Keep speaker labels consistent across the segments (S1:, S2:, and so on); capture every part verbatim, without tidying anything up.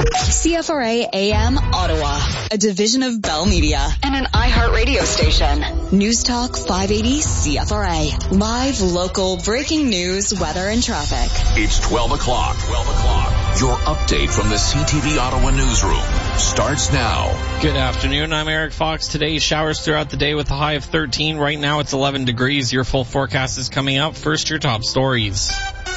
S1: C F R A A M Ottawa, a division of Bell Media and an iHeartRadio station. News Talk five eighty C F R A. Live, local, breaking news, weather, and traffic.
S2: It's twelve o'clock. twelve o'clock. Your update from the C T V Ottawa newsroom starts now.
S3: Good afternoon. I'm Eric Fox. Today, showers throughout the day with a high of thirteen. Right now, it's eleven degrees. Your full forecast is coming up. First, your top stories.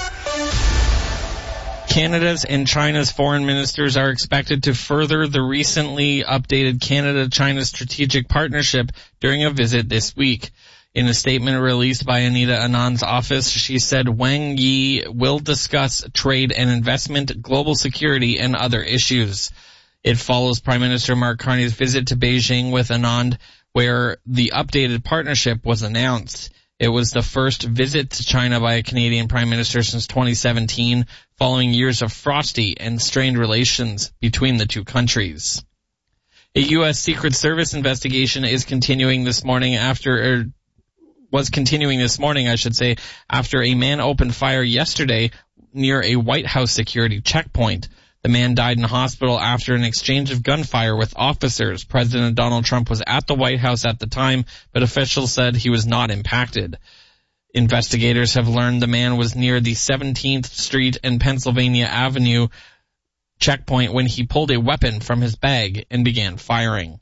S3: Canada's and China's foreign ministers are expected to further the recently updated Canada-China strategic partnership during a visit this week. In a statement released by Anita Anand's office, she said Wang Yi will discuss trade and investment, global security, and other issues. It follows Prime Minister Mark Carney's visit to Beijing with Anand, where the updated partnership was announced. It was the first visit to China by a Canadian Prime Minister since twenty seventeen, following years of frosty and strained relations between the two countries. A U S Secret Service investigation is continuing this morning after, er, was continuing this morning, I should say, after a man opened fire yesterday near a White House security checkpoint. The man died in hospital after an exchange of gunfire with officers. President Donald Trump was at the White House at the time, but officials said he was not impacted. Investigators have learned the man was near the seventeenth Street and Pennsylvania Avenue checkpoint when he pulled a weapon from his bag and began firing.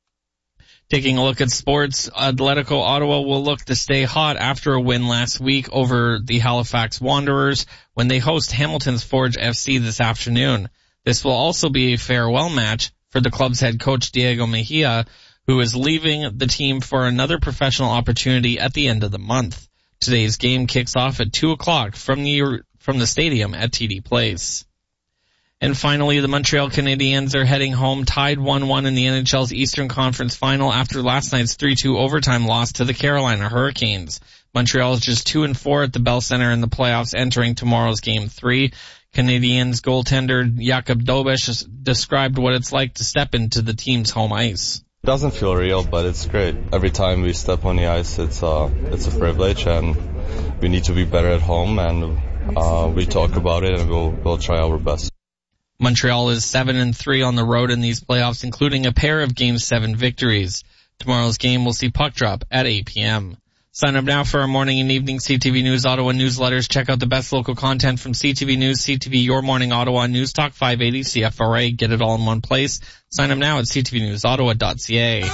S3: Taking a look at sports, Atletico Ottawa will look to stay hot after a win last week over the Halifax Wanderers when they host Hamilton's Forge F C this afternoon. This will also be a farewell match for the club's head coach Diego Mejia, who is leaving the team for another professional opportunity at the end of the month. Today's game kicks off at two o'clock from the, from the stadium at T D Place. And finally, the Montreal Canadiens are heading home, tied one one in the N H L's Eastern Conference Final after last night's three two overtime loss to the Carolina Hurricanes. Montreal is just two and four at the Bell Center in the playoffs entering tomorrow's Game three. Canadiens goaltender Jakub Dobeš described what it's like to step into the team's home ice.
S4: It doesn't feel real, but it's great. Every time we step on the ice, it's uh, it's a privilege, and we need to be better at home, and uh, we talk about it, and we'll we'll try our best.
S3: Montreal is seven and three on the road in these playoffs, including a pair of Game seven victories. Tomorrow's game will see puck drop at eight p.m. Sign up now for our morning and evening C T V News Ottawa newsletters. Check out the best local content from C T V News, C T V Your Morning Ottawa, News Talk five eighty, C F R A. Get it all in one place. Sign up now at c t v news ottawa dot c a.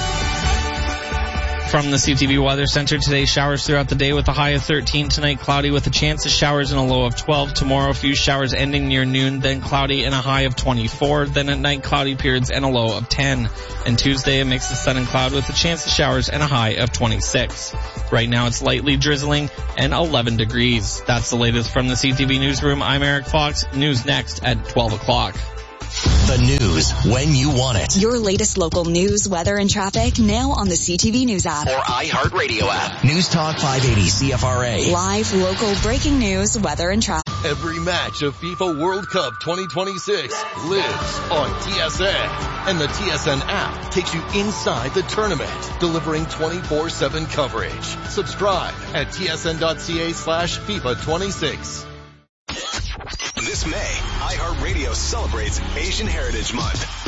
S3: From the C T V Weather Center today, showers throughout the day with a high of thirteen. Tonight, cloudy with a chance of showers and a low of twelve. Tomorrow, a few showers ending near noon, then cloudy and a high of twenty-four. Then at night, cloudy periods and a low of ten. And Tuesday, a mix of sun and cloud with a chance of showers and a high of twenty-six. Right now, it's lightly drizzling and eleven degrees. That's the latest from the C T V Newsroom. I'm Eric Fox. News next at twelve o'clock.
S2: The news when you want it.
S1: Your latest local news, weather, and traffic now on the C T V News app.
S2: Or iHeartRadio app. News Talk five eighty C F R A.
S1: Live, local, breaking news, weather, and traffic.
S5: Every match of FIFA World Cup twenty twenty-six lives on T S N. And the T S N app takes you inside the tournament, delivering twenty-four seven coverage. Subscribe at t s n dot c a slash FIFA twenty-six.
S2: This May, iHeartRadio celebrates Asian Heritage Month.